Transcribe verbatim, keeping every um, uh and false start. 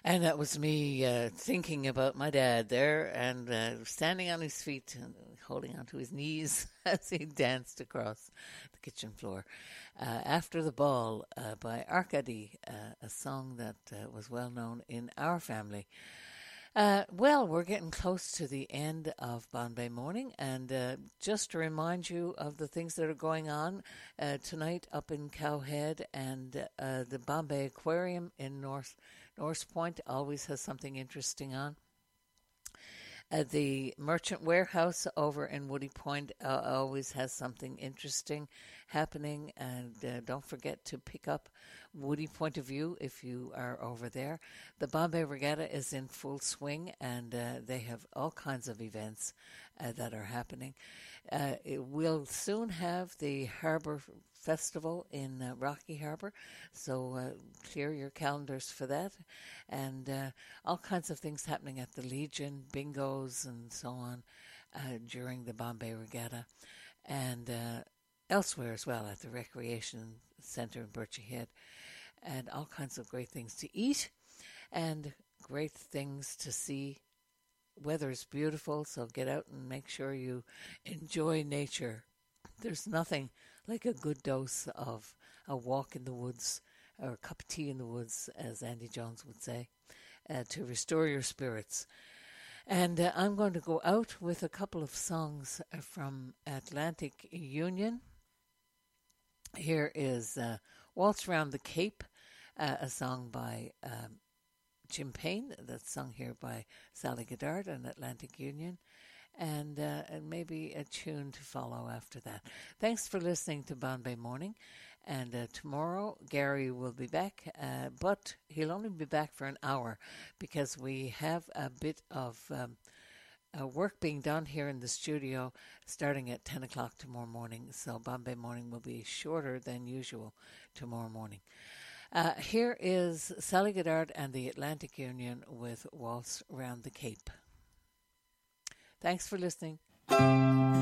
And that was me uh, thinking about my dad there and uh, standing on his feet and holding onto his knees as he danced across the kitchen floor. Uh, After the Ball uh, by Arcady, uh, a song that uh, was well known in our family. Uh, well, we're getting close to the end of Bombay Morning, and uh, just to remind you of the things that are going on uh, tonight up in Cowhead, and uh, the Bombay Aquarium in North North Point always has something interesting on. Uh, the Merchant Warehouse over in Woody Point uh, always has something interesting happening, and uh, don't forget to pick up Woody Point of View if you are over there. The Bombay Regatta is in full swing, and uh, they have all kinds of events uh, that are happening. Uh, it will soon have the Harbour Festival in uh, Rocky Harbour, so uh, clear your calendars for that. And uh, all kinds of things happening at the Legion, bingos and so on uh, during the Bombay Regatta, and uh, elsewhere as well at the Recreation Centre in Birchy Head, and all kinds of great things to eat and great things to see. Weather is beautiful, so get out and make sure you enjoy nature. There's nothing like a good dose of a walk in the woods or a cup of tea in the woods, as Andy Jones would say, uh, to restore your spirits. And uh, I'm going to go out with a couple of songs from Atlantic Union. Here is uh, Waltz Round the Cape, uh, a song by um, Jim Payne, that's sung here by Sally Goddard and Atlantic Union, and, uh, and maybe a tune to follow after that. Thanks for listening to Bombay Morning, and uh, tomorrow Gary will be back, uh, but he'll only be back for an hour because we have a bit of um, uh, work being done here in the studio starting at ten o'clock tomorrow morning, so Bombay Morning will be shorter than usual tomorrow morning. Uh, here is Sally Goddard and the Atlantic Union with Waltz Round the Cape. Thanks for listening.